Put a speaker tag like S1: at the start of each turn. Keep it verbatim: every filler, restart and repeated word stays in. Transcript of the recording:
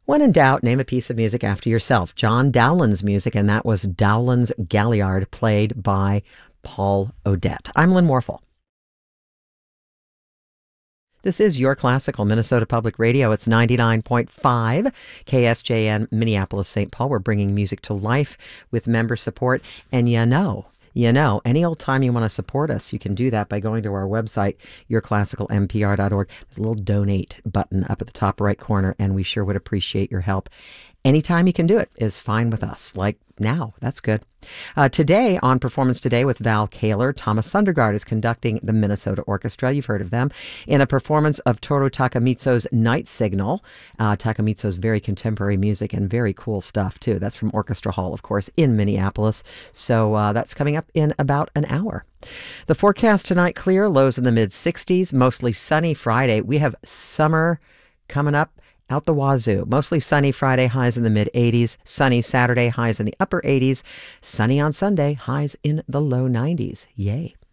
S1: When in doubt, name a piece of music after yourself. John Dowland's music, and that was Dowland's Galliard, played by Paul Odette. I'm Lynn Morphle. This is Your Classical Minnesota Public Radio. It's ninety-nine point five K S J N, Minneapolis, Saint Paul. We're bringing music to life with member support. And you know, you know, any old time you want to support us, you can do that by going to our website, your classical m p r dot org. There's a little donate button up at the top right corner, and we sure would appreciate your help. Anytime you can do it is fine with us, like now. That's good. Uh, today, on Performance Today with Val Kaler, Thomas Sundergaard is conducting the Minnesota Orchestra. You've heard of them. In a performance of Toru Takemitsu's Night Signal. Uh, Takemitsu's very contemporary music and very cool stuff, too. That's from Orchestra Hall, of course, in Minneapolis. So uh, that's coming up in about an hour. The forecast tonight, clear, lows in the mid sixties, mostly sunny Friday. We have summer coming up out the wazoo. Mostly sunny Friday, highs in the mid eighties. Sunny Saturday, highs in the upper eighties. Sunny on Sunday, highs in the low nineties. Yay.